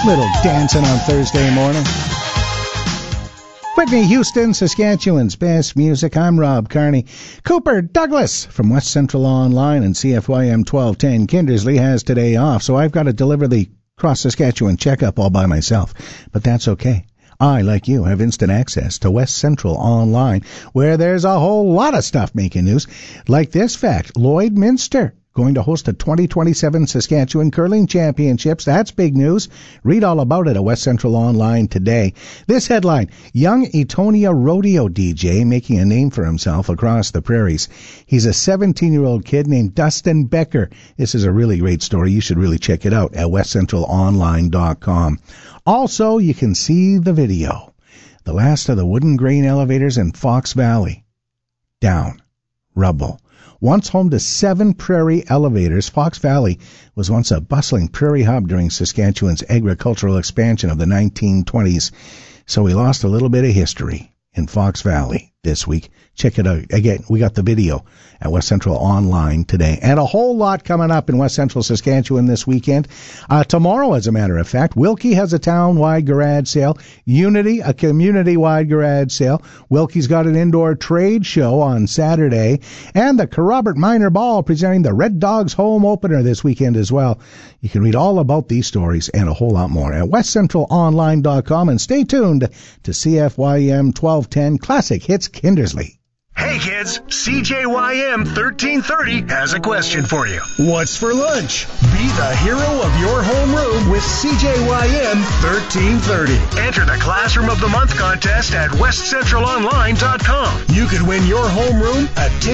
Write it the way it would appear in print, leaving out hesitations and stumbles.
Little dancing on Thursday morning. Whitney Houston, Saskatchewan's best music. I'm Rob Carney. Cooper Douglas from West Central Online and CFYM 1210. Kindersley has today off, so I've got to deliver the Cross Saskatchewan checkup all by myself. But that's okay. I, like you, have instant access to West Central Online, where there's a whole lot of stuff making news. Like this fact, Lloydminster going to host the 2027 Saskatchewan Curling Championships. That's big news. Read all about it at West Central Online today. This headline, young Etonia rodeo DJ making a name for himself across the prairies. He's a 17-year-old kid named Dustin Becker. This is a really great story. You should really check it out at westcentralonline.com. Also, you can see the video. The last of the wooden grain elevators in Fox Valley. Down. Rubble. Once home to 7 prairie elevators, Fox Valley was once a bustling prairie hub during Saskatchewan's agricultural expansion of the 1920s. So we lost a little bit of history in Fox Valley this week. Check it out. Again, we got the video at West Central Online today. And a whole lot coming up in West Central Saskatchewan this weekend. Tomorrow, as a matter of fact, Wilkie has a town-wide garage sale. Unity, a community-wide garage sale. Wilkie's got an indoor trade show on Saturday. And the Robert Minor Ball presenting the Red Dogs home opener this weekend as well. You can read all about these stories and a whole lot more at westcentralonline.com. And stay tuned to CFYM 1210 Classic Hits Kindersley. Hey kids, CJYM 1330 has a question for you. What's for lunch? Be the hero of your homeroom with CJYM 1330. Enter the Classroom of the Month contest at westcentralonline.com. You could win your homeroom a